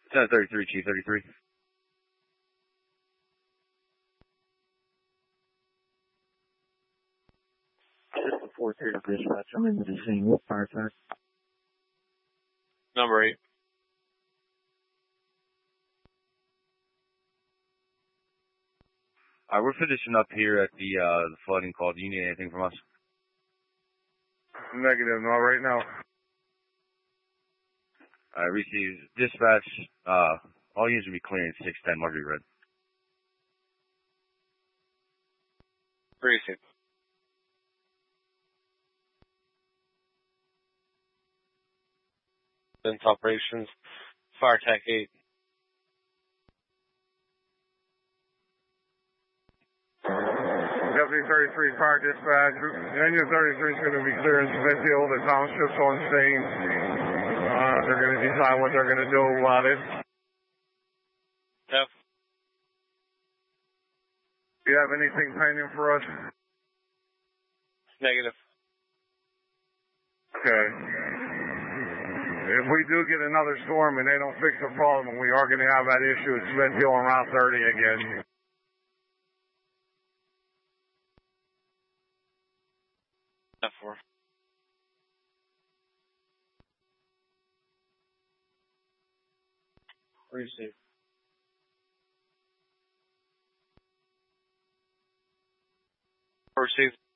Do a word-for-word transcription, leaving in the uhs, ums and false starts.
Center thirty-three, Chief thirty-three. four thirty dispatch. I'm in the scene. What fire attack? Number eight. Alright, we're finishing up here at the uh the flooding call. Do you need anything from us? Negative, not right now. Alright, receive dispatch. Uh, all units will be clearing six ten Marjorie Red. Receive. Defense operations. Fire Tech eight. Deputy thirty-three, Fire Dispatch. Engine thirty-three is going to be clearing Smithfield. The township's on scene. Uh, they're going to decide what they're going to do about it. Yep. Do you have anything pending for us? Negative. Okay. If we do get another storm and they don't fix the problem, we are going to have that issue at Smithfield on Route thirty again. F four. Receive. Receive.